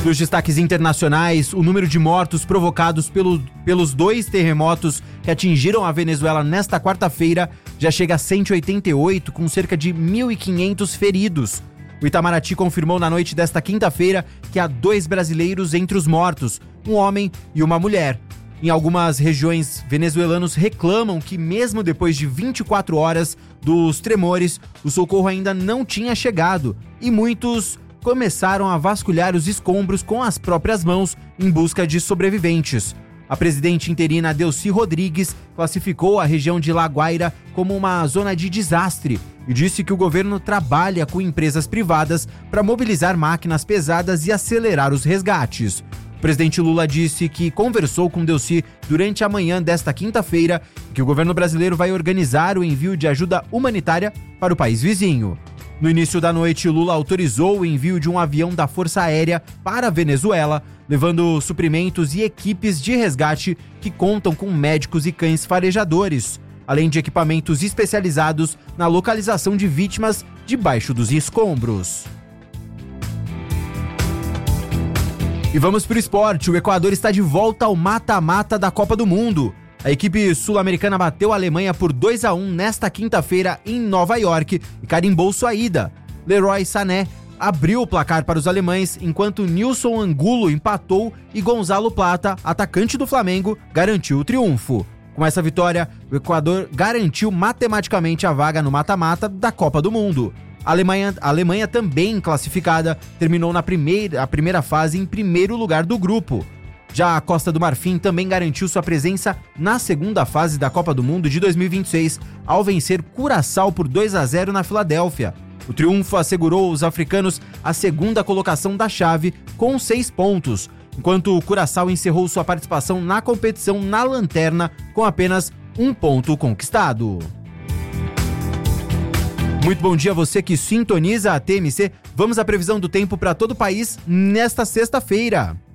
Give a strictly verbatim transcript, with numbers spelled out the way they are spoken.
Nos destaques internacionais, o número de mortos provocados pelo, pelos dois terremotos que atingiram a Venezuela nesta quarta-feira já chega a cento e oitenta e oito, com cerca de mil e quinhentos feridos. O Itamaraty confirmou na noite desta quinta-feira que há dois brasileiros entre os mortos, um homem e uma mulher. Em algumas regiões, venezuelanos reclamam que mesmo depois de vinte e quatro horas dos tremores, o socorro ainda não tinha chegado e muitos começaram a vasculhar os escombros com as próprias mãos em busca de sobreviventes. A presidente interina Delcy Rodrigues classificou a região de La Guaira como uma zona de desastre e disse que o governo trabalha com empresas privadas para mobilizar máquinas pesadas e acelerar os resgates. O presidente Lula disse que conversou com Delcy durante a manhã desta quinta-feira e que o governo brasileiro vai organizar o envio de ajuda humanitária para o país vizinho. No início da noite, Lula autorizou o envio de um avião da Força Aérea para a Venezuela, levando suprimentos e equipes de resgate que contam com médicos e cães farejadores, além de equipamentos especializados na localização de vítimas debaixo dos escombros. E vamos para o esporte. O Equador está de volta ao mata-mata da Copa do Mundo. A equipe sul-americana bateu a Alemanha por dois a um nesta quinta-feira em Nova York e carimbou sua ida. Leroy Sané abriu o placar para os alemães, enquanto Nilson Angulo empatou e Gonzalo Plata, atacante do Flamengo, garantiu o triunfo. Com essa vitória, o Equador garantiu matematicamente a vaga no mata-mata da Copa do Mundo. A Alemanha, a Alemanha também classificada, terminou na primeira, a primeira fase em primeiro lugar do grupo. Já a Costa do Marfim também garantiu sua presença na segunda fase da Copa do Mundo de dois mil e vinte e seis, ao vencer Curaçao por dois a zero na Filadélfia. O triunfo assegurou aos africanos a segunda colocação da chave, com seis pontos, enquanto o Curaçao encerrou sua participação na competição na lanterna com apenas um ponto conquistado. Muito bom dia a você que sintoniza a T M C. Vamos à previsão do tempo para todo o país nesta sexta-feira.